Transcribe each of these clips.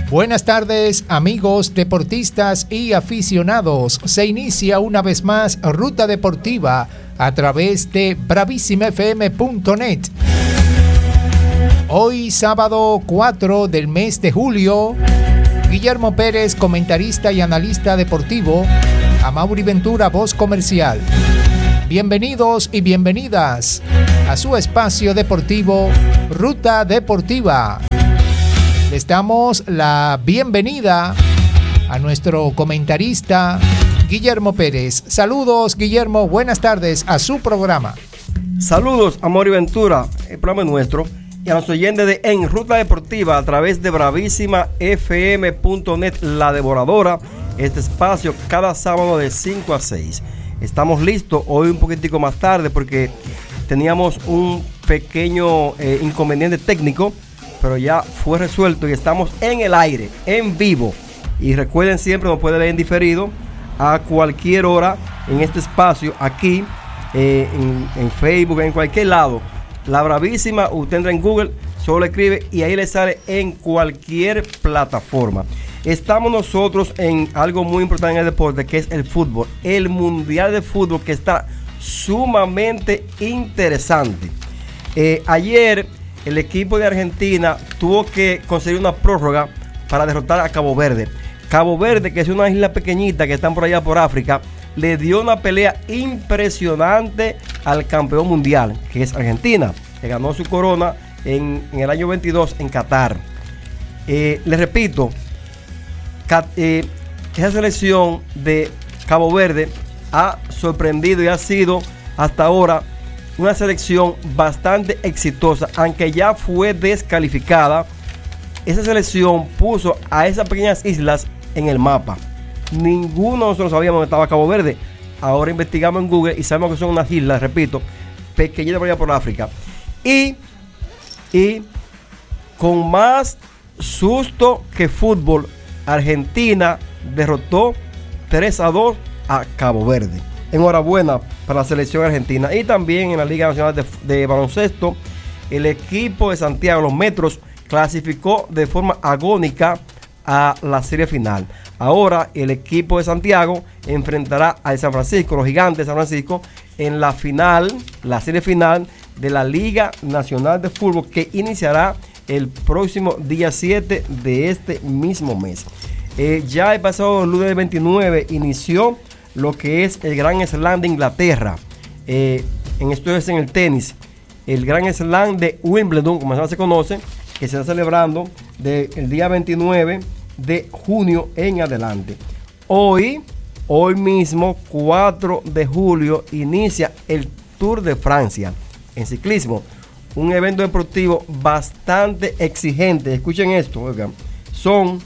Buenas tardes, amigos deportistas y aficionados. Se inicia una vez más Ruta Deportiva a través de bravisimafm.net. Hoy, sábado 4 del mes de julio, Guillermo Pérez, comentarista y analista deportivo, Amaury Ventura, voz comercial. Bienvenidos y bienvenidas a su espacio deportivo Ruta Deportiva. Les damos la bienvenida a nuestro comentarista Guillermo Pérez. Saludos, Guillermo, buenas tardes a su programa. Saludos, Amaury Ventura, el programa es nuestro, y a los oyentes de En Ruta Deportiva a través de bravisimafm.net, la devoradora, este espacio cada sábado de 5 a 6. Estamos listos hoy un poquitico más tarde porque teníamos un pequeño inconveniente técnico, pero ya fue resuelto y estamos en el aire, en vivo. Y recuerden, siempre nos puede ver en diferido a cualquier hora en este espacio, aquí en Facebook, en cualquier lado. La Bravísima, usted entra en Google, solo escribe y ahí le sale en cualquier plataforma. Estamos nosotros en algo muy importante en el deporte, que es el fútbol, el Mundial de Fútbol, que está sumamente interesante. Ayer el equipo de Argentina tuvo que conseguir una prórroga para derrotar a Cabo Verde. Cabo Verde, que es una isla pequeñita que están por allá por África, le dio una pelea impresionante al campeón mundial, que es Argentina, que ganó su corona en el año 22 en Qatar. Les repito, esa selección de Cabo Verde ha sorprendido y ha sido hasta ahora una selección bastante exitosa, aunque ya fue descalificada. Esa selección puso a esas pequeñas islas en el mapa. Ninguno de nosotros sabíamos dónde estaba Cabo Verde. Ahora investigamos en Google y sabemos que son unas islas, repito, pequeñitas por allá por África. Y con más susto que fútbol, Argentina derrotó 3-2 a Cabo Verde. Enhorabuena para la selección argentina. Y también en la Liga Nacional de Baloncesto, el equipo de Santiago, los Metros, clasificó de forma agónica a la serie final. Ahora el equipo de Santiago enfrentará al San Francisco, los Gigantes de San Francisco, en la final, la serie final de la Liga Nacional de Fútbol, que iniciará el próximo día 7 de este mismo mes. Ya el pasado lunes 29 inició lo que es el Gran Slam de Inglaterra. Esto es en el tenis, el Gran Slam de Wimbledon, como se conoce, que se está celebrando del día 29 de junio en adelante. Hoy mismo, 4 de julio, inicia el Tour de Francia en ciclismo, un evento deportivo bastante exigente. Escuchen esto, oigan, son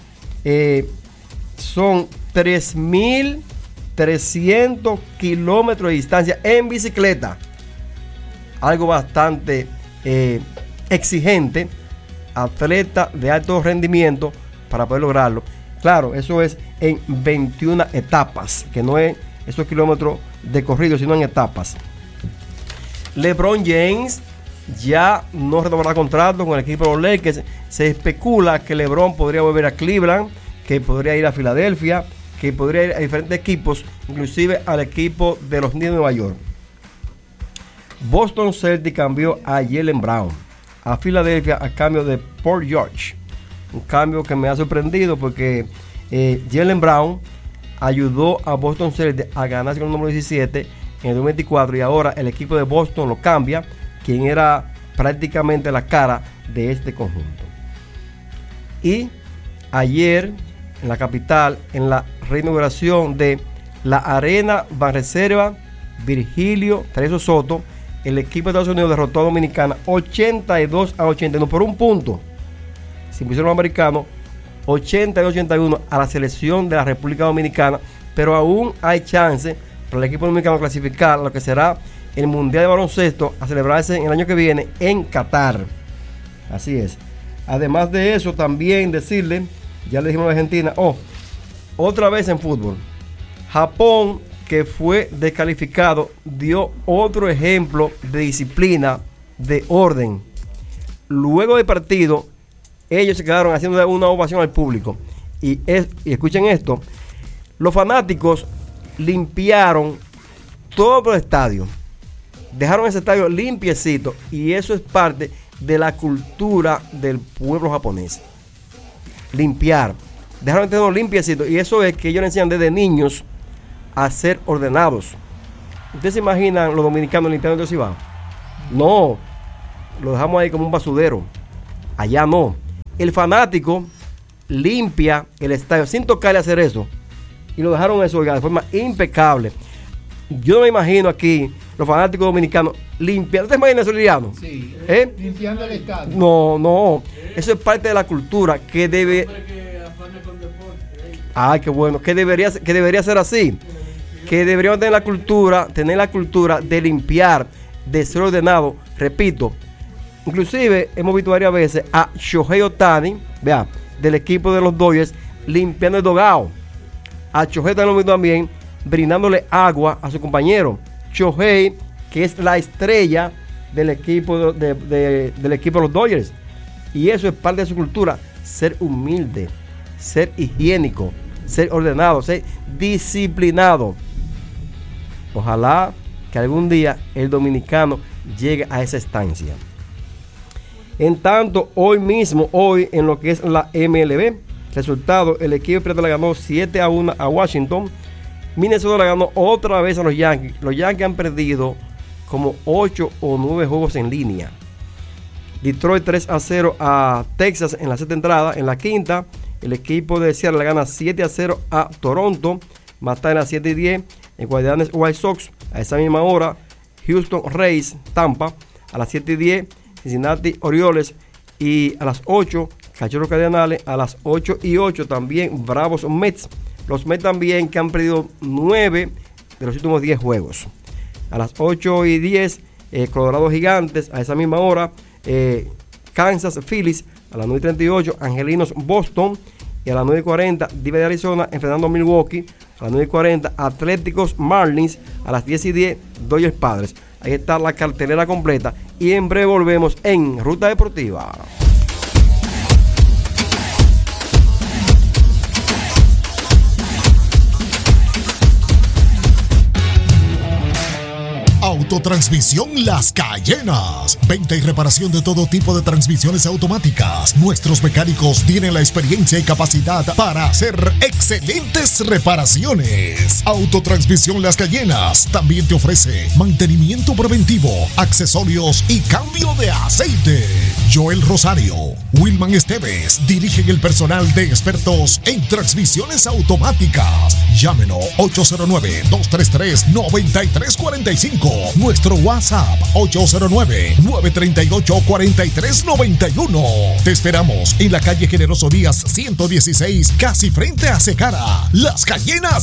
3.300 kilómetros de distancia en bicicleta, algo bastante exigente, atleta de alto rendimiento para poder lograrlo. Claro, eso es en 21 etapas, que no es esos kilómetros de corrido, sino en etapas. LeBron James ya no renovará contrato con el equipo de los Lakers. Se especula que LeBron podría volver a Cleveland, que podría ir a Filadelfia, que podría ir a diferentes equipos, inclusive al equipo de los Knicks de Nueva York. Boston Celtics cambió a Jaylen Brown a Filadelfia a cambio de Paul George. Un cambio que me ha sorprendido porque Jaylen Brown ayudó a Boston Celtics a ganarse con el número 17 en el 2024 y ahora el equipo de Boston lo cambia, quien era prácticamente la cara de este conjunto. Y ayer en la capital, en la reinauguración de la Arena Banreserva Virgilio Trezo Soto, el equipo de Estados Unidos derrotó a Dominicana 82-81 por un punto. Se impusieron los americanos 82-81 a la selección de la República Dominicana, pero aún hay chance para el equipo dominicano clasificar a lo que será el Mundial de Baloncesto a celebrarse en el año que viene en Qatar. Así es. Además de eso, también decirle, ya le dijimos a Argentina, otra vez en fútbol, Japón, que fue descalificado, dio otro ejemplo de disciplina, de orden. Luego del partido, ellos se quedaron haciendo una ovación al público. Y escuchen esto, los fanáticos limpiaron todo el estadio, dejaron ese estadio limpiecito, y eso es parte de la cultura del pueblo japonés. Limpiar, dejaron el terreno limpiecito, y eso es que ellos le enseñan desde niños a ser ordenados. ¿Ustedes se imaginan los dominicanos limpiando el Cibao? No, lo dejamos ahí como un basurero. Allá no. El fanático limpia el estadio sin tocarle hacer eso, y lo dejaron eso, oiga, de forma impecable. Yo no me imagino aquí los fanáticos dominicanos limpiando. ¿Ustedes imaginan eso, Liliano? Sí, limpiando el estadio. No, eso es parte de la cultura que debe. Ay, qué bueno, que debería ser así. Que deberíamos tener la cultura de limpiar, de ser ordenado. Repito, inclusive hemos visto varias veces a Shohei Ohtani, vea, del equipo de los Dodgers, limpiando el dogao. A Shohei Ohtani lo mismo también, brindándole agua a su compañero. Shohei, que es la estrella del equipo del equipo de los Dodgers. Y eso es parte de su cultura, ser humilde, ser higiénico, ser ordenado, ser disciplinado. Ojalá que algún día el dominicano llegue a esa estancia. En tanto, hoy en lo que es la MLB, resultado, el equipo de Piratas le ganó 7-1 a Washington. Minnesota le ganó otra vez a los Yankees. Los Yankees han perdido como 8 o 9 juegos en línea. Detroit 3-0 a Texas en la sexta entrada. En la quinta, el equipo de Seattle le gana 7-0 a Toronto. Más tarde a las 7:10, en Guardianes White Sox, a esa misma hora, Houston Rays, Tampa, a las 7:10, Cincinnati Orioles, y a las 8, Cachorros Cardenales, a las 8:08 también, Bravos Mets. Los Mets también, que han perdido 9 de los últimos 10 juegos. A las 8:10, Colorado Gigantes, a esa misma hora, Kansas Phillies, a las 9:38, Angelinos Boston, y a las 9:40, Diva de Arizona enfrentando a Milwaukee. A las 9:40, Atléticos Marlins. A las 10:10, Dodgers Padres. Ahí está la cartelera completa. Y en breve volvemos en Ruta Deportiva. Autotransmisión Las Cayenas. Venta y reparación de todo tipo de transmisiones automáticas. Nuestros mecánicos tienen la experiencia y capacidad para hacer excelentes reparaciones. Autotransmisión Las Cayenas también te ofrece mantenimiento preventivo, accesorios y cambio de aceite. Joel Rosario, Wilman Esteves dirigen el personal de expertos en transmisiones automáticas. Llámenos 809-233-9345. Nuestro WhatsApp 809-938-4391. Te esperamos en la calle Generoso Díaz 116, casi frente a Secara. Las Cayenas